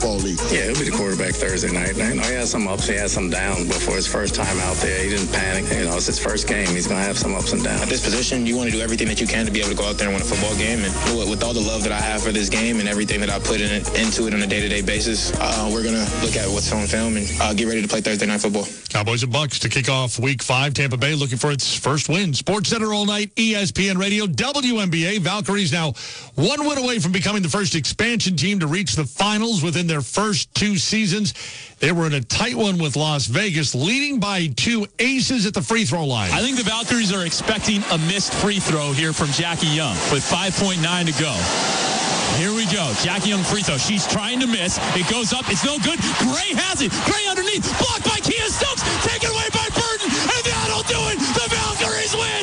Football League. Yeah, he'll be the quarterback Thursday night. He had some ups, he had some downs before his first time out there. He didn't panic. It's his first game. He's going to have some ups and downs. At this position, you want to do everything that you can to be able to go out there and win a football game. And with all the love that I have for this game and everything that I put into it on a day-to-day basis, we're going to look at what's on film and get ready to play Thursday Night Football. Cowboys and Bucks to kick off Week 5. Tampa Bay looking for its first win. Sports Center all night, ESPN Radio, WNBA. Valkyries now 1 win away from becoming the first expansion team to reach the finals within their first 2 seasons. They were in a tight one with Las Vegas, leading by 2 aces at the free throw line. I think the Valkyries are expecting a missed free throw here from Jackie Young with 5.9 to go. Here we go. Jackie Young free throw. She's trying to miss. It goes up. It's no good. Gray has it. Gray underneath. Blocked by Kia Stokes. Taken away by Burton. And that'll do it. The Valkyries win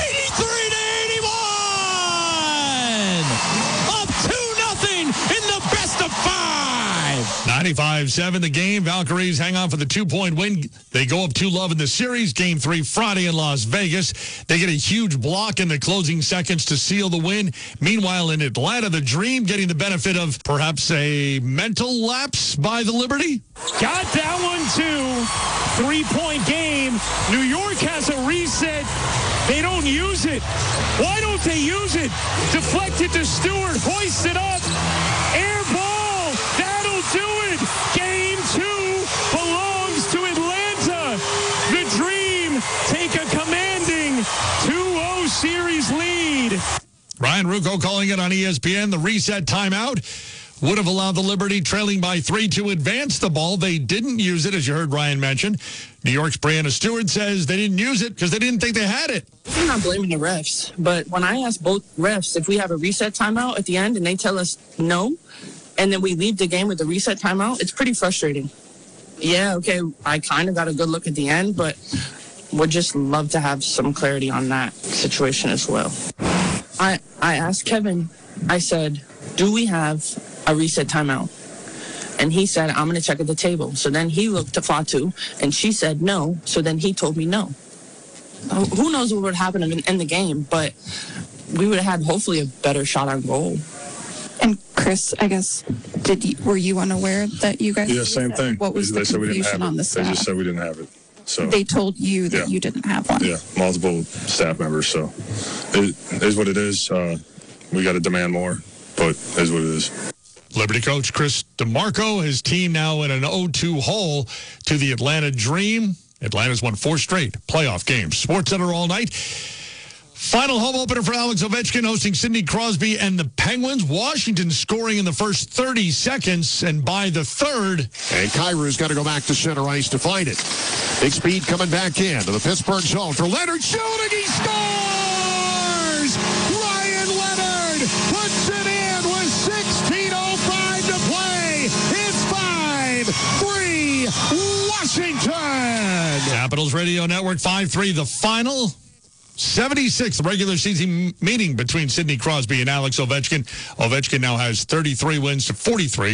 83-81. Up 2-0 in the best of 5. 95-7 the game. Valkyries hang on for the 2-point win. They go up 2-0 in the series. Game 3 Friday in Las Vegas. They get a huge block in the closing seconds to seal the win. Meanwhile, in Atlanta, the Dream getting the benefit of perhaps a mental lapse by the Liberty. Got that one, too. 3-point game. New York has a reset. They don't use it. Why don't they use it? Deflected to Stewart. Hoists it up. Air ball. That'll do it. Game 2 belongs to Atlanta. The Dream take a commanding 2-0 series lead. Ryan Ruocco calling it on ESPN. The reset timeout would have allowed the Liberty trailing by 3 to advance the ball. They didn't use it, as you heard Ryan mention. New York's Brianna Stewart says they didn't use it because they didn't think they had it. I'm not blaming the refs, but when I ask both refs if we have a reset timeout at the end and they tell us no, and then we leave the game with the reset timeout, it's pretty frustrating. Yeah, okay, I kind of got a good look at the end, but would just love to have some clarity on that situation as well. I asked Kevin, I said, do we have a reset timeout? And he said, I'm going to check at the table. So then he looked to Fatu, and she said no. So then he told me no. Who knows what would happen in the game, but we would have had hopefully a better shot on goal. And Chris, I guess, were you unaware that you guys? Yeah, same thing. What was the confusion on the staff? They just said we didn't have it. So they told you that you didn't have one. Yeah, multiple staff members. So it is what it is. We got to demand more, but it is what it is. Liberty coach Chris DeMarco, his team now in an 0-2 hole to the Atlanta Dream. Atlanta's won 4 straight playoff games. Sports Center all night. Final home opener for Alex Ovechkin hosting Sidney Crosby and the Penguins. Washington scoring in the first 30 seconds, and by the third. And Kyrou's got to go back to center ice to find it. Big speed coming back in to the Pittsburgh zone for Leonard shooting. He scores! Ryan Leonard puts it in with 16:05 to play. It's 5-3 Washington. Capitals Radio Network 5-3 the final. 76th regular season meeting between Sidney Crosby and Alex Ovechkin. Ovechkin now has 33 wins to 43.